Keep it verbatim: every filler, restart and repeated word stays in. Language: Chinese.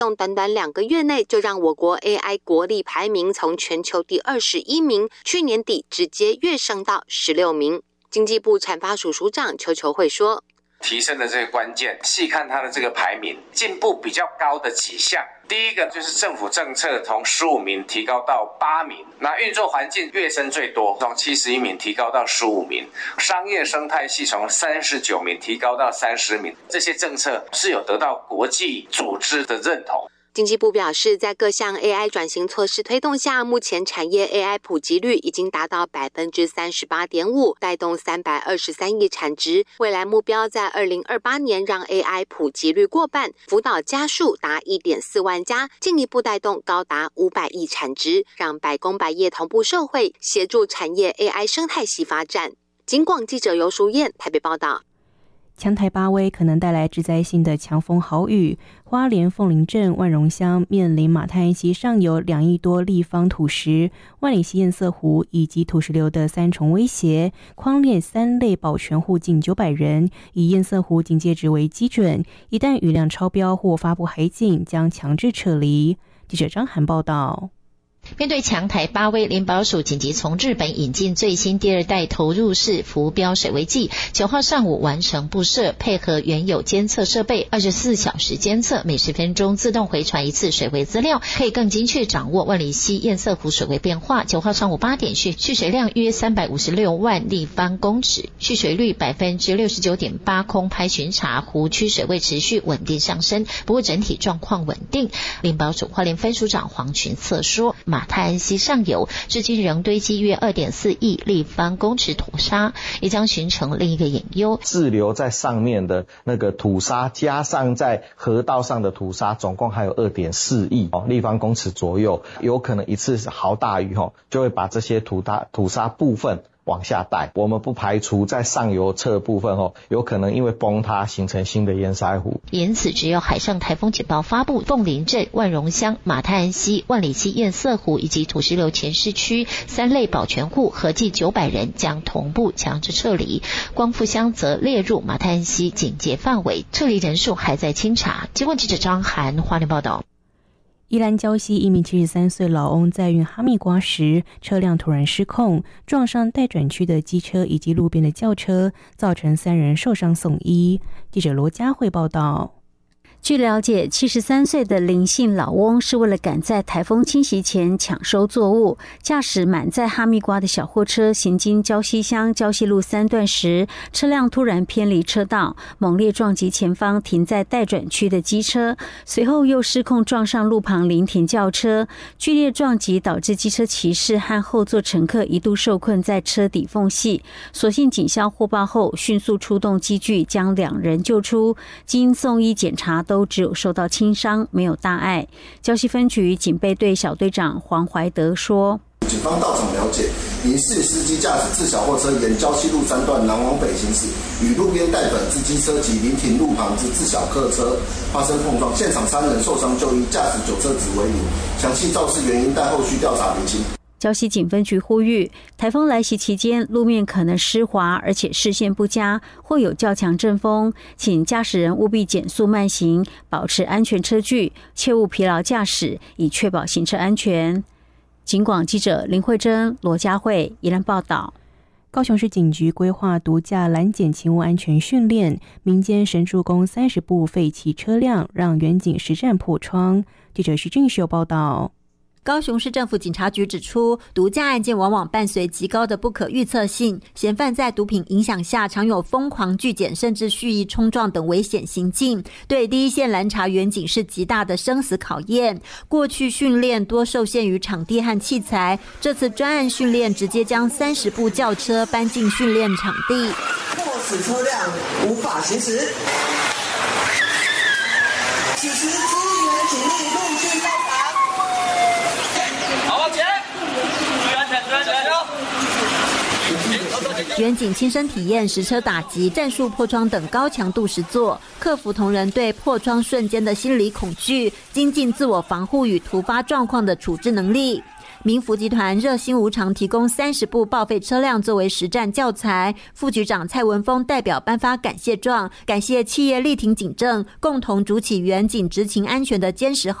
用短短两个月内就让我国 A I 国力排名从全球第二十一名，去年底直接跃升到十六名。经济部产发署署长邱球慧说， 提升的这个关键，细看它的这个排名，进步比较高的几项。第一个就是政府政策从十五名提高到八名，那运作环境跃升最多，从七十一名提高到十五名，商业生态系从三十九名提高到三十名，这些政策是有得到国际组织的认同。 经济部表示，在各项 A I 转型措施推动下，目前产业 A I 普及率已经达到 百分之三十八点五， 带动三百二十三亿产值。未来目标在二零二八年让 A I 普及率过半，辅导家数达 一点四万家，进一步带动高达五百亿产值，让百工百业同步受惠，协助产业 A I 生态系发展。警广记者尤淑燕台北报道。 强台巴威可能带来致灾性的强风豪雨，花莲凤林镇万荣乡面临马太安溪上游两亿多立方土石、万里溪堰塞湖以及土石流的三重威胁，匡列三类保全户近九百人，以堰塞湖警戒值为基准，一旦雨量超标或发布海警，将强制撤离。记者张涵报道。 面对强台巴威，林保署紧急从日本引进最新第二代投入式浮标水位计，九号上午完成布设，配合原有监测设备，二十四小时监测，每十分钟自动回传一次水位资料，可以更精确掌握万里溪堰塞湖水位变化。九号上午八点蓄蓄水量约三百五十六万立方公尺，蓄水率 百分之六十九点八， 空拍巡查，湖区水位持续稳定上升，不过整体状况稳定。林保署花莲分署长黄群策说，马太安溪上游至今仍堆积约 二点四亿立方公尺土沙，也将形成另一个隐忧。 滞留在上面的那个土沙，加上在河道上的土沙，总共还有 二点四亿立方公尺左右，有可能一次豪大雨就会把这些土沙土沙部分往下带。我们不排除在上游侧部分有可能因为崩塌形成新的堰塞湖。 因此，只有海上台风警报发布，凤林镇、万荣乡、马太安溪、万里溪堰塞湖以及土石流前市区三类保全户合计九百人将同步强制撤离。光复乡则列入马太安溪警戒范围，撤离人数还在清查。经广记者张涵花莲报道。 宜兰礁溪一名七十三岁老翁在运哈密瓜时，车辆突然失控，撞上待转区的机车以及路边的轿车，造成三人受伤送医。记者罗佳慧报道。 据了解，七十三岁的林姓老翁是为了赶在台风侵袭前抢收作物，驾驶满载哈密瓜的小货车行经礁溪乡礁溪路三段时，车辆突然偏离车道，猛烈撞击前方停在待转区的机车，随后又失控撞上路旁临停轿车，剧烈撞击导致机车骑士和后座乘客一度受困在车底缝隙，所幸警消获报后迅速出动机具将两人救出，经送医检查都只有受到轻伤，没有大碍。礁溪分局警备队小队长黄怀德说， 警方到场了解，疑似司机驾驶自小货车沿礁溪路三段南往北行驶，与路边待转之机车及临停路旁之自小客车发生碰撞，现场三人受伤就医，驾驶酒测值为零，详细肇事原因待后续调查厘清。 礁溪警分局呼吁，台风来袭期间路面可能湿滑，而且视线不佳，或有较强阵风，请驾驶人务必减速慢行，保持安全车距，切勿疲劳驾驶，以确保行车安全。警广记者林慧珍、罗佳慧宜兰报道。 高雄市警局规划独家拦检勤务安全训练，民间神助攻三十部废弃车辆，让员警实战破窗。记者徐俊秀报道。 高雄市政府警察局指出，毒驾案件往往伴随极高的不可预测性，嫌犯在毒品影响下常有疯狂拒检甚至蓄意冲撞等危险行径，对第一线拦查员警是极大的生死考验。过去训练多受限于场地和器材，这次专案训练直接将三十部轿车搬进训练场地， 迫使车辆无法行驶。此时支援警力陆续到场。 员警亲身体验实车打击、战术破窗等高强度实作，克服同仁对破窗瞬间的心理恐惧，精进自我防护与突发状况的处置能力。 民福集团热心无偿提供三十部报废车辆作为实战教材，副局长蔡文峰代表颁发感谢状，感谢企业力挺警政，共同筑起远警执勤安全的坚实